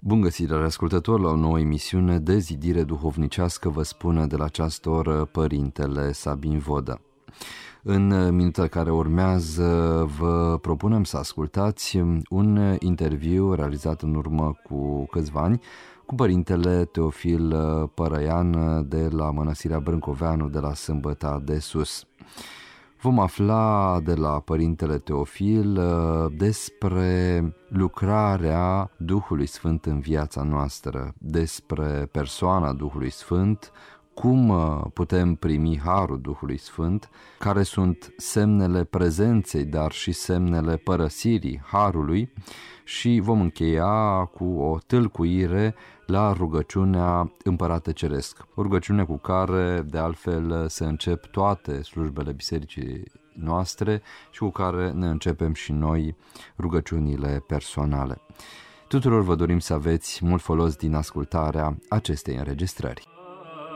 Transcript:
Bun găsit, ascultători, la o nouă emisiune de zidire duhovnicească, vă spune de la această oră Părintele Sabin Vodă. În minutele care urmează vă propunem să ascultați un interviu realizat în urmă cu câțiva ani cu Părintele Teofil Părăian de la Mănăstirea Brâncoveanu de la Sâmbăta de Sus. Vom afla de la Părintele Teofil despre lucrarea Duhului Sfânt în viața noastră, despre persoana Duhului Sfânt, cum putem primi harul Duhului Sfânt, care sunt semnele prezenței, dar și semnele părăsirii harului, și vom încheia cu o tâlcuire la rugăciunea Împărate Ceresc, o rugăciune cu care de altfel se încep toate slujbele bisericii noastre și cu care ne începem și noi rugăciunile personale. Tuturor vă dorim să aveți mult folos din ascultarea acestei înregistrări.